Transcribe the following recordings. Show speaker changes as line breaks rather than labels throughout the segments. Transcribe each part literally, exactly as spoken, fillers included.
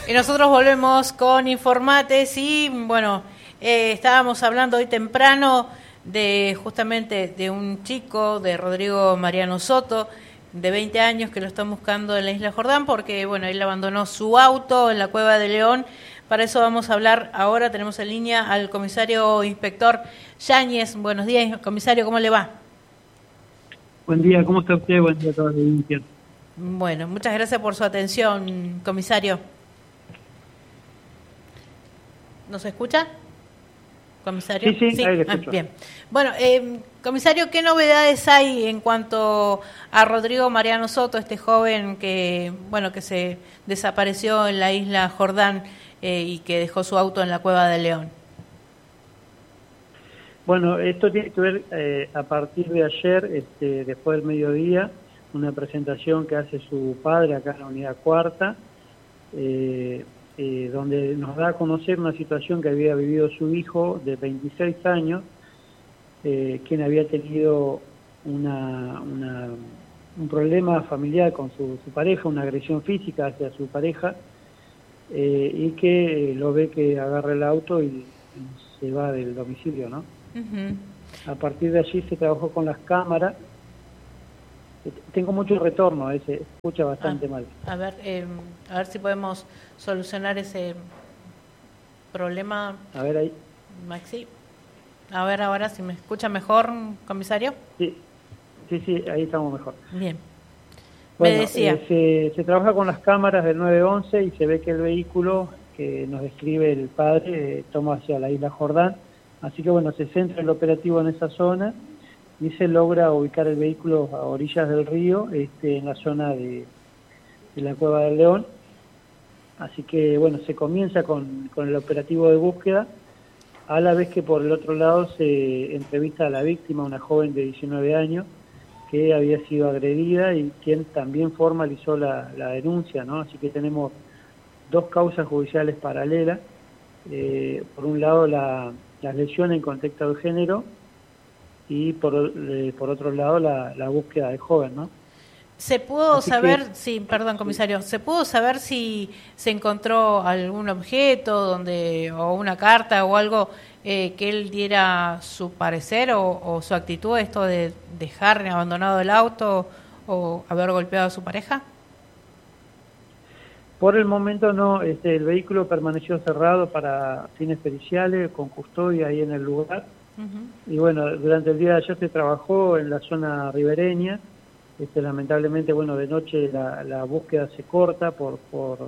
Y nosotros volvemos con Informates y, bueno, eh, estábamos hablando hoy temprano de justamente de un chico, de Rodrigo Mariano Soto, de veinte años, que lo están buscando en la Isla Jordán porque, bueno, él abandonó su auto en la Cueva de León. Para eso vamos a hablar ahora. Tenemos en línea al comisario inspector Yáñez. Buenos días, comisario, ¿cómo le va?
Buen día, ¿cómo está usted? Buen día a toda la audiencia.
Bueno, muchas gracias por su atención, comisario. ¿Nos escucha, comisario?
Sí, sí,
sí.
ahí le
Ah,
escucho.
bien. Bueno, eh, comisario, ¿qué novedades hay en cuanto a Rodrigo Mariano Soto, este joven que, bueno, que se desapareció en la Isla Jordán eh, y que dejó su auto en la Cueva de León?
Bueno, esto tiene que ver eh, a partir de ayer, este, después del mediodía, una presentación que hace su padre acá en la unidad cuarta, eh, eh, donde nos da a conocer una situación que había vivido su hijo de veintiséis años, eh, quien había tenido una, una, un problema familiar con su, su pareja, una agresión física hacia su pareja, eh, y que eh, lo ve que agarra el auto y, y se va del domicilio, ¿no? Uh-huh. A partir de allí se trabajó con las cámaras. Tengo mucho retorno, eh, se escucha bastante
ah,
mal.
A ver, eh, a ver si podemos solucionar ese problema.
A ver ahí.
Maxi. A ver ahora si me escucha mejor, comisario.
Sí, sí, sí, ahí estamos mejor.
Bien.
Bueno,
me decía.
Eh, se, se trabaja con las cámaras del nueve once y se ve que el vehículo que nos describe el padre eh, toma hacia la Isla Jordán. Así que bueno, se centra el operativo en esa zona y se logra ubicar el vehículo a orillas del río, este, en la zona de, de la Cueva del León. Así que bueno, se comienza con, con el operativo de búsqueda, a la vez que por el otro lado se entrevista a la víctima, una joven de diecinueve años, que había sido agredida y quien también formalizó la, la denuncia, ¿no? Así que tenemos dos causas judiciales paralelas. Eh, por un lado la, las lesiones en contexto de género y por, eh, por otro lado la, la búsqueda del joven, ¿no?
¿Se pudo
Así
saber,
que,
sí, perdón, comisario, ¿se pudo saber si se encontró algún objeto donde o una carta o algo eh, que él diera su parecer o, o su actitud, esto de dejar abandonado el auto o haber golpeado a su pareja?
Por el momento no, este, el vehículo permaneció cerrado para fines periciales, con custodia ahí en el lugar. Uh-huh. Y bueno, durante el día de ayer se trabajó en la zona ribereña. Este, lamentablemente, bueno, de noche la, la búsqueda se corta por, por,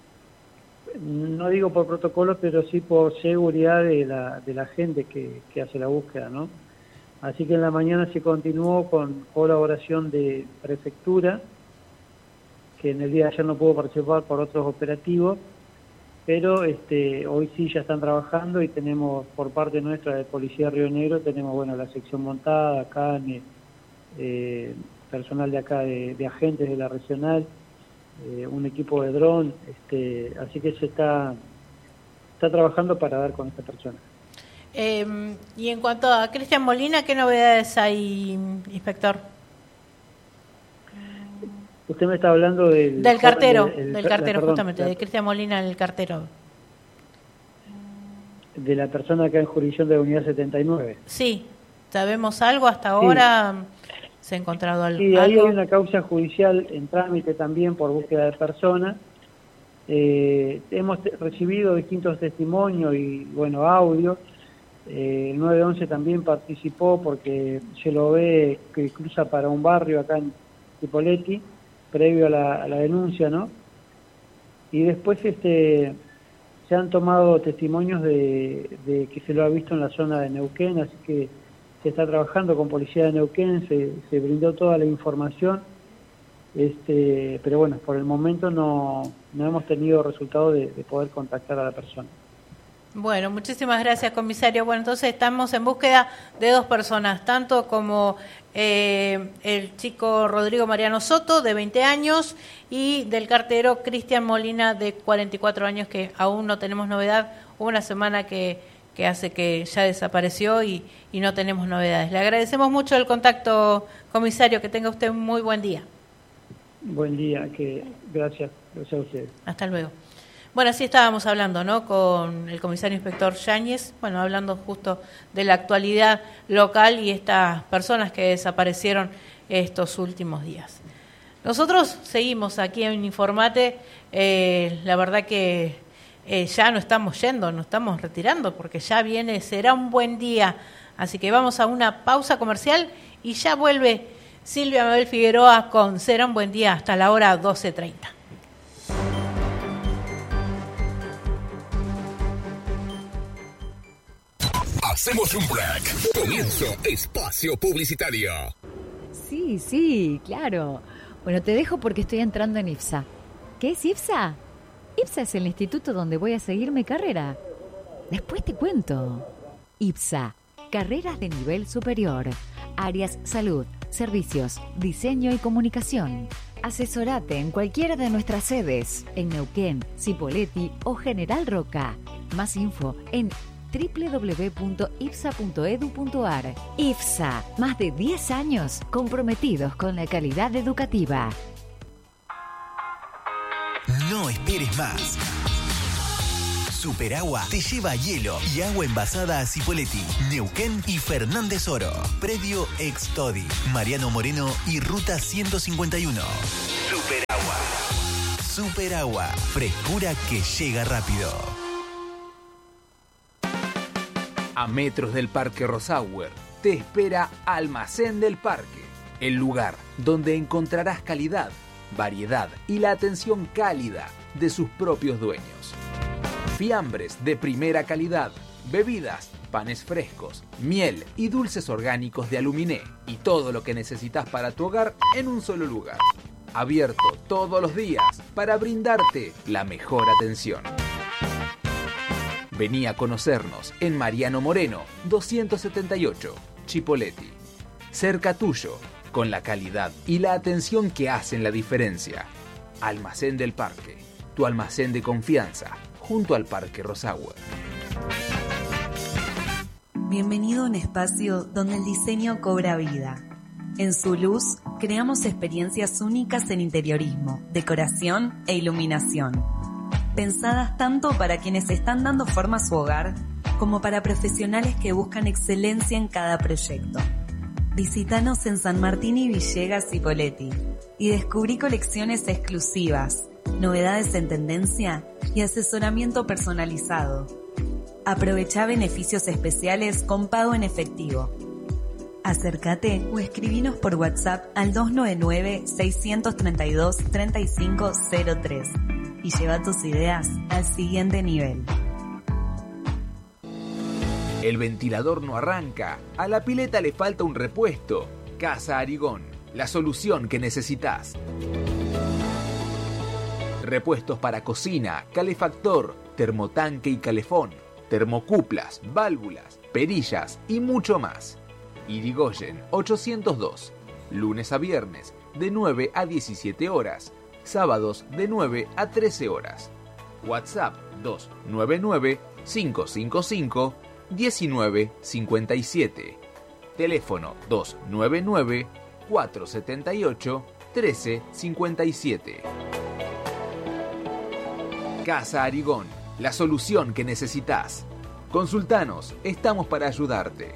no digo por protocolo, pero sí por seguridad de la, de la gente que, que hace la búsqueda, ¿no? Así que en la mañana se continuó con colaboración de prefectura, que en el día de ayer no pudo participar por otros operativos, pero este, hoy sí ya están trabajando y tenemos por parte nuestra de Policía Río Negro, tenemos bueno la sección montada, CANE, eh, personal de acá de, de agentes de la regional, eh, un equipo de dron, este, así que se está, está trabajando para dar con esta persona.
Eh, y en cuanto a Cristian Molina, ¿qué novedades hay, inspector?
Usted me está hablando del...
Del cartero,
del, el,
del cartero,
perdón,
justamente,
la,
de Cristian Molina, el cartero.
De la persona que en jurisdicción de la unidad setenta y nueve.
Sí, ¿sabemos algo hasta ahora? Sí. ¿Se ha encontrado algo?
Sí, ahí hay una causa judicial en trámite también por búsqueda de personas. Eh, hemos recibido distintos testimonios y, bueno, audios. Eh, el nueve once también participó porque se lo ve que cruza para un barrio acá en Cipolletti, previo a la, a la denuncia, ¿no? Y después este se han tomado testimonios de, de que se lo ha visto en la zona de Neuquén, así que se está trabajando con Policía de Neuquén, se, se brindó toda la información, este, pero bueno, por el momento no, no hemos tenido resultado de, de poder contactar a la persona.
Bueno, muchísimas gracias, comisario. Bueno, entonces estamos en búsqueda de dos personas, tanto como eh, el chico Rodrigo Mariano Soto, de veinte años, y del cartero Cristian Molina, de cuarenta y cuatro años, que aún no tenemos novedad. Una semana que, que hace que ya desapareció y, y no tenemos novedades. Le agradecemos mucho el contacto, comisario. Que tenga usted un muy buen día.
Buen día, que gracias, gracias a ustedes.
Hasta luego. Bueno, así estábamos hablando, ¿no?, con el comisario inspector Yáñez, bueno, hablando justo de la actualidad local y estas personas que desaparecieron estos últimos días. Nosotros seguimos aquí en Informate, eh, la verdad que eh, ya no estamos yendo, nos estamos retirando porque ya viene, será un buen día, así que vamos a una pausa comercial y ya vuelve Silvia Mabel Figueroa con Será un buen día hasta la hora doce treinta.
Hacemos un break. Comienzo espacio publicitario.
Sí, sí, claro. Bueno, te dejo porque estoy entrando en IPSA. ¿Qué es IPSA? IPSA es el instituto donde voy a seguir mi carrera. Después te cuento. IPSA, carreras de nivel superior. Áreas salud, servicios, diseño y comunicación. Asesorate en cualquiera de nuestras sedes, en Neuquén, Cipolletti o General Roca. Más info en doble u doble u doble u punto ipsa punto edu punto ar. IPSA, más de diez años comprometidos con la calidad educativa.
No esperes más. Superagua te lleva hielo y agua envasada a Cipolletti, Neuquén y Fernández Oro. Predio Extodi, Mariano Moreno y Ruta ciento cincuenta y uno. Superagua. Superagua, frescura que llega rápido.
A metros del Parque Rosauer te espera Almacén del Parque, el lugar donde encontrarás calidad, variedad y la atención cálida de sus propios dueños. Fiambres de primera calidad, bebidas, panes frescos, miel y dulces orgánicos de Aluminé y todo lo que necesitas para tu hogar en un solo lugar. Abierto todos los días para brindarte la mejor atención. Vení a conocernos en Mariano Moreno, doscientos setenta y ocho, Cipolletti. Cerca tuyo, con la calidad y la atención que hacen la diferencia. Almacén del Parque, tu almacén de confianza, junto al Parque Rosauer.
Bienvenido a un espacio donde el diseño cobra vida. En su luz, creamos experiencias únicas en interiorismo, decoración e iluminación. Pensadas tanto para quienes están dando forma a su hogar, como para profesionales que buscan excelencia en cada proyecto. Visítanos en San Martín y Villegas, Cipolletti, y descubrí colecciones exclusivas, novedades en tendencia y asesoramiento personalizado. Aprovechá beneficios especiales con pago en efectivo. Acércate o escribinos por WhatsApp al dos nueve nueve, seis tres dos, tres cinco cero tres y lleva tus ideas al siguiente nivel.
El ventilador no arranca, a la pileta le falta un repuesto. Casa Arigón, la solución que necesitas. Repuestos para cocina, calefactor, termotanque y calefón, termocuplas, válvulas, perillas y mucho más. Irigoyen ochocientos dos, lunes a viernes de nueve a diecisiete horas, sábados de nueve a trece horas. WhatsApp dos nueve nueve, cinco cinco cinco, uno nueve cinco siete. Teléfono dos nueve nueve, cuatro siete ocho, uno tres cinco siete. Casa Arigón, la solución que necesitas. Consultanos, estamos para ayudarte.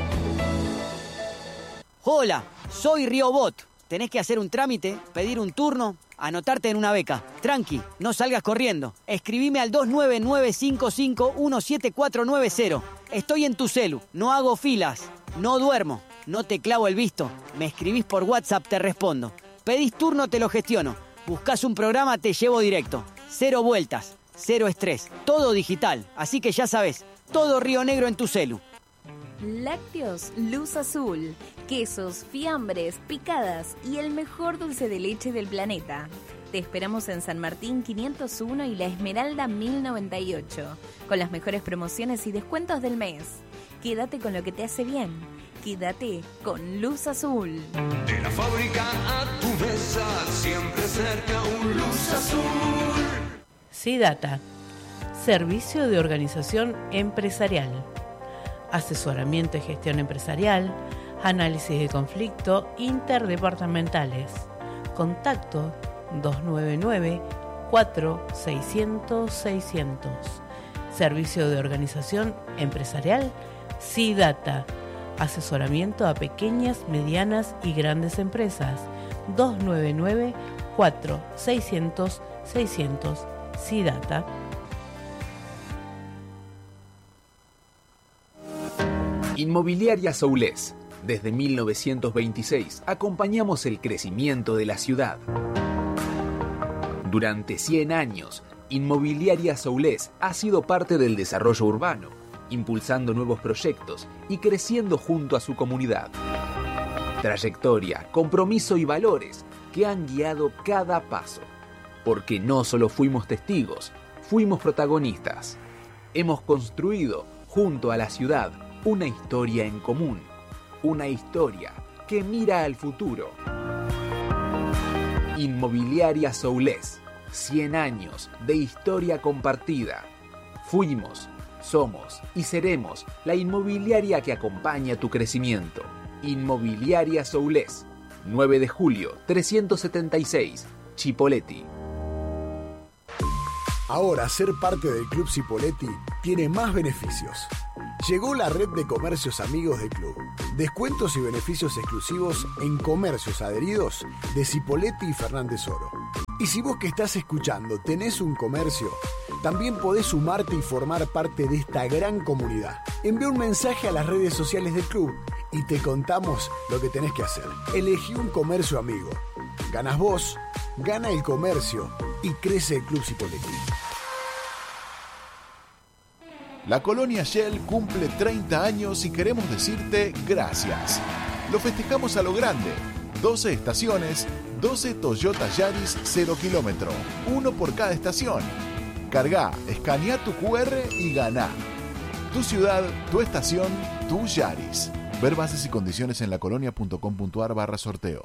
Hola, soy Riobot. Tenés que hacer un trámite, pedir un turno, anotarte en una beca. Tranqui, no salgas corriendo. Escribime al dos nueve nueve, cinco cinco uno, siete cuatro nueve cero. Estoy en tu celu, no hago filas, no duermo, no te clavo el visto. Me escribís por WhatsApp, te respondo. Pedís turno, te lo gestiono. Buscás un programa, te llevo directo. Cero vueltas, cero estrés, todo digital. Así que ya sabes, todo Río Negro en tu celu.
Lácteos Luz Azul, quesos, fiambres, picadas y el mejor dulce de leche del planeta. Te esperamos en San Martín quinientos uno y La Esmeralda mil noventa y ocho, con las mejores promociones y descuentos del mes. Quédate con lo que te hace bien. Quédate con Luz Azul.
De la fábrica a tu mesa, siempre cerca un Luz Azul.
SIDATA, Servicio de Organización Empresarial. Asesoramiento y gestión empresarial, análisis de conflicto interdepartamentales. Contacto dos nueve nueve, cuatro seiscientos seiscientos. Servicio de organización empresarial SIDATA. Asesoramiento a pequeñas, medianas y grandes empresas. dos nueve nueve, cuatro seiscientos, seiscientos. SIDATA.
Inmobiliaria Soulés. Desde mil novecientos veintiséis acompañamos el crecimiento de la ciudad. Durante cien años, Inmobiliaria Soulés ha sido parte del desarrollo urbano, impulsando nuevos proyectos y creciendo junto a su comunidad. Trayectoria, compromiso y valores que han guiado cada paso. Porque no solo fuimos testigos, fuimos protagonistas. Hemos construido, junto a la ciudad, una historia en común. Una historia que mira al futuro. Inmobiliaria Soulés. cien años de historia compartida. Fuimos, somos y seremos la inmobiliaria que acompaña tu crecimiento. Inmobiliaria Soulés. nueve de julio, trescientos setenta y seis, Chipoleti.
Ahora ser parte del Club Cipolletti tiene más beneficios. Llegó la red de comercios amigos del club. Descuentos y beneficios exclusivos en comercios adheridos de Cipolletti y Fernández Oro. Y si vos que estás escuchando tenés un comercio, también podés sumarte y formar parte de esta gran comunidad. Envía un mensaje a las redes sociales del club y te contamos lo que tenés que hacer. Elegí un comercio amigo. Ganas vos, gana el comercio y crece el Club Cipolletti.
La Colonia Shell cumple treinta años y queremos decirte gracias. Lo festejamos a lo grande. doce estaciones, doce Toyota Yaris cero kilómetro, uno por cada estación. Cargá, escanea tu cu erre y ganá. Tu ciudad, tu estación, tu Yaris. Ver bases y condiciones en lacolonia.com.ar barra sorteo.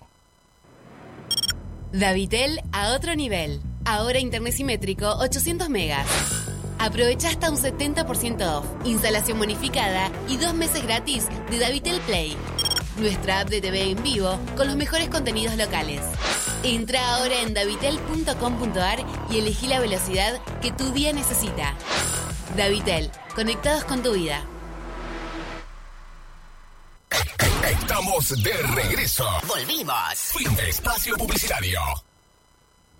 Davitel a otro nivel. Ahora internet simétrico ochocientos megas. Aprovecha hasta un setenta por ciento off, instalación bonificada y dos meses gratis de Davitel Play. Nuestra app de T V en vivo con los mejores contenidos locales. Entra ahora en davitel punto com punto ar y elegí la velocidad que tu día necesita. Davitel, conectados con tu vida.
Estamos de regreso.
Volvimos.
Fin de espacio publicitario.